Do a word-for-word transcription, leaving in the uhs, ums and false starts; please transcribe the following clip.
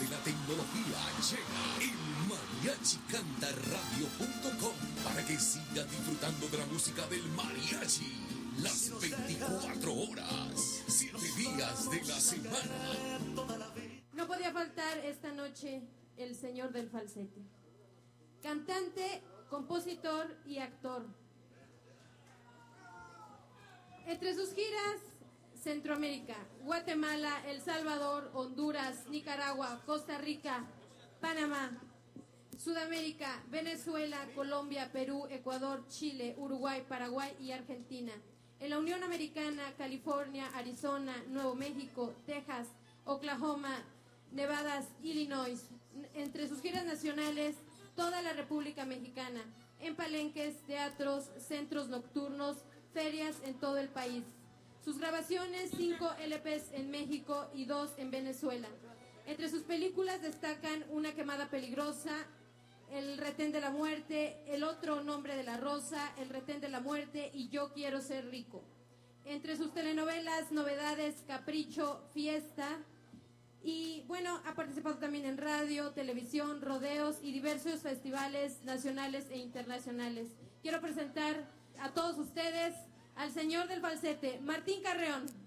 de la tecnología llega el mariachi canta radio punto com para que siga disfrutando de la música del mariachi las veinticuatro horas, siete días de la semana. No podía faltar esta noche el señor del falsete, cantante, compositor y actor. Entre sus giras, Centroamérica, Guatemala, El Salvador, Honduras, Nicaragua, Costa Rica, Panamá, Sudamérica, Venezuela, Colombia, Perú, Ecuador, Chile, Uruguay, Paraguay y Argentina. En la Unión Americana, California, Arizona, Nuevo México, Texas, Oklahoma, Nevada, Illinois. Entre sus giras nacionales, toda la República Mexicana, en palenques, teatros, centros nocturnos, ferias en todo el país. Sus grabaciones, cinco L Pes en México y dos en Venezuela. Entre sus películas destacan Una quemada peligrosa, El retén de la muerte, El otro nombre de la rosa, El retén de la muerte y Yo quiero ser rico. Entre sus telenovelas, Novedades, Capricho, Fiesta. Y bueno, ha participado también en radio, televisión, rodeos y diversos festivales nacionales e internacionales. Quiero presentar a todos ustedes al señor del falsete, Martín Carreón.